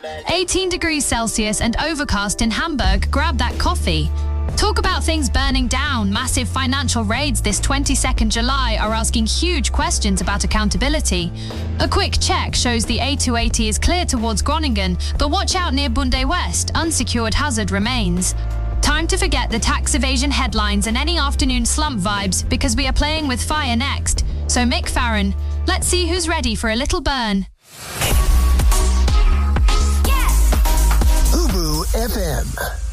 18 degrees Celsius and overcast in Hamburg. Grab that coffee. Talk about things burning down. Massive financial raids this 22nd July are asking huge questions about accountability. A quick check shows the A280 is clear towards Groningen, but watch out near Bunde West. Unsecured hazard remains. Time to forget the tax evasion headlines and any afternoon slump vibes, because we are playing with fire next. So Mick Farron, let's see who's ready for a little burn. Ubu FM.